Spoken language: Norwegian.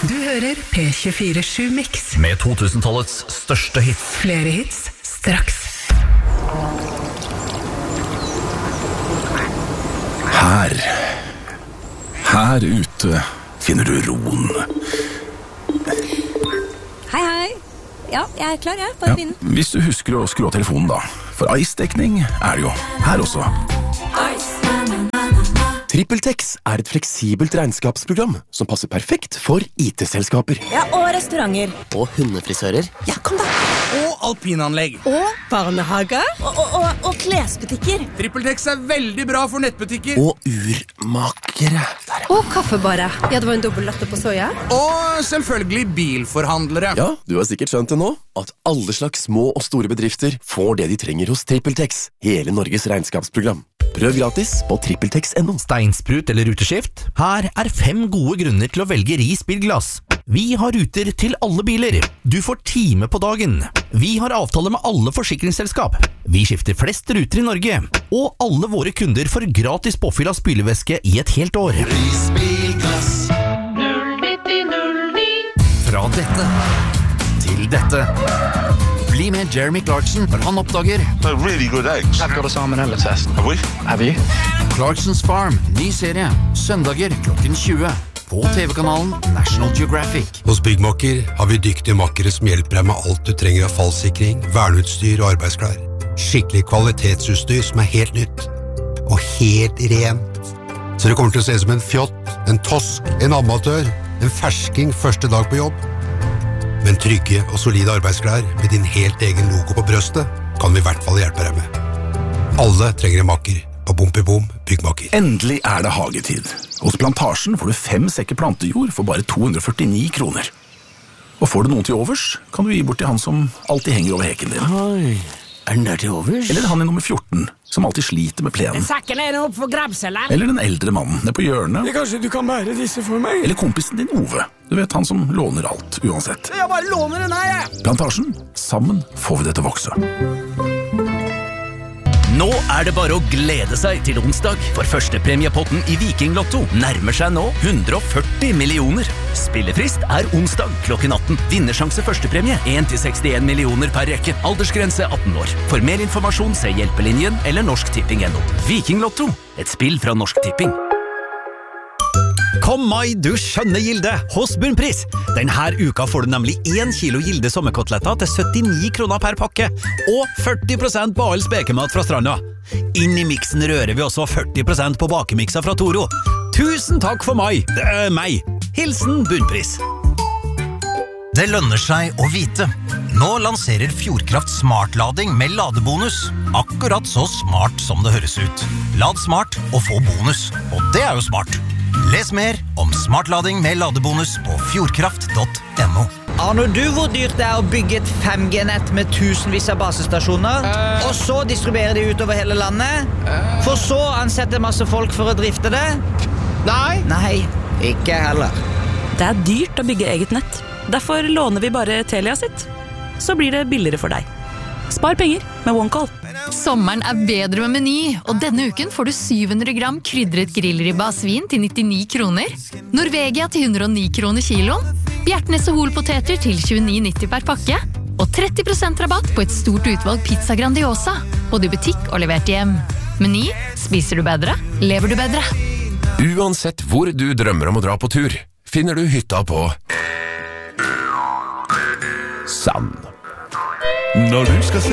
Du hører P24 Mix med 2000-tallets største hits. Flere hits straks. Her ute finner du roen. Hei. Ja, jeg klar, jeg. Bare begynn. Hvis du husker å skru av telefonen da. For Ice-dekning det jo her også. TrippelTex et fleksibelt regnskapsprogram som passer perfekt for IT-selskaper. Ja, og restauranter. Og hundefrisører. Ja, kom da. Og alpinanlegg. Og barnehager. Og klesbutikker. TrippelTex veldig bra for nettbutikker. Og urmakere. Og kaffebarer. Ja, det var en dobbelt latte på soja. Og selvfølgelig bilforhandlere. Ja, du har sikkert skjønt det nå, at alle slags små og store bedrifter får det de trenger hos TrippelTex, hele Norges regnskapsprogram. Prøv gratis på TrippelTex.no. Steinsprut eller ruteskift? Her 5 gode grunner til å velge Ris bilglass. Vi har ruter til alle biler. Du får time på dagen. Vi har avtale med alle forsikringsselskap. Vi skifter flest ruter i Norge. Og alle våre kunder får gratis påfyll av spylevæske i et helt år. Ris bilglass 09009. Fra dette til dette. Bli med Jeremy Clarkson når han oppdager They're really good eggs. I've got a salmonella test. Have we? Have you? Clarkson's Farm, ny serie. Søndager klokken 20. På TV-kanalen National Geographic. Hos Byggmakker har vi dyktige makkere som hjelper deg med alt du trenger av fallsikring, verneutstyr og arbeidsklær. Skikkelig kvalitetsutstyr som helt nytt. Og helt rent. Så det kommer til å se ut som en fjott, en tosk, en amatør, en fersking første dag på jobb. Men trygge og solide arbeidsklær med din helt egen logo på brøstet kan vi i hvert fall hjelpe deg med. Alle trenger en makker på Bom Byggmakker. Endelig det hagetid. Hos Plantasjen får du 5 sekker plantejord for bare 249 kroner. Og får du noen til overs, kan du gi bort til han som alltid henger over heken din. Oi, den der til overs? Eller han i nummer 14, som alltid sliter med plenen. Sakken den opp for grabselen. Eller den eldre mannen nede på hjørnet. Kanskje du kan bære disse for meg? Eller kompisen din Ove. Du vet, han som låner alt, uansett. Jeg bare låner den her, jeg. Plantasjen, sammen får vi det til å vokse. Nå det bare å glede seg til onsdag, for førstepremiepotten i Viking Lotto nærmer seg nå 140 millioner. Spillefrist onsdag klokken 18. Vinnersjanse førstepremie 1-61 millioner per rekke. Aldersgrense 18 år. For mer informasjon se Hjelpelinjen eller norsktipping.no. Viking Lotto, et spill fra Norsk Tipping. Kom mai, du skjønne Gilde, hos Bunnpris. Denne uka får du nemlig 1 kilo Gilde sommerkoteletter til 79 kroner per pakke, og 40% på all spekemat fra stranda. Inn i miksen rører vi også 40% på bakemikser fra Toro. Tusen takk for mai, meg. Hilsen Bunnpris. Det lønner seg å vite. Nå lanserer Fjordkraft smartlading med ladebonus. Akkurat så smart som det høres ut. Lad smart og få bonus, og det jo smart. Les mer om smartlading med ladebonus på fjordkraft.no. Aner du hvor dyrt det å bygge et 5G-nett med tusenvis av basestasjoner, og så distribuere de utover hele landet, for så ansette masse folk for å drifte det? Nei, ikke heller. Det dyrt å bygge eget nett. Derfor låner vi bare Telia sitt. Så blir det billigere for deg. Spar penger med OneCall. Sommeren bedre med Meny, og denne uken får du 700 gram krydret grillribba av svin til 99 kroner, Norvegia til 109 kroner kiloen, Bjertnese holpoteter til 29,90 per pakke, og 30% rabatt på et stort utvalg pizza Grandiosa, både i butikk og levert hjem. Meny, spiser du bedre, lever du bedre. Uansett hvor du drømmer om å dra på tur, finner du hytta på Sand. Når du skal se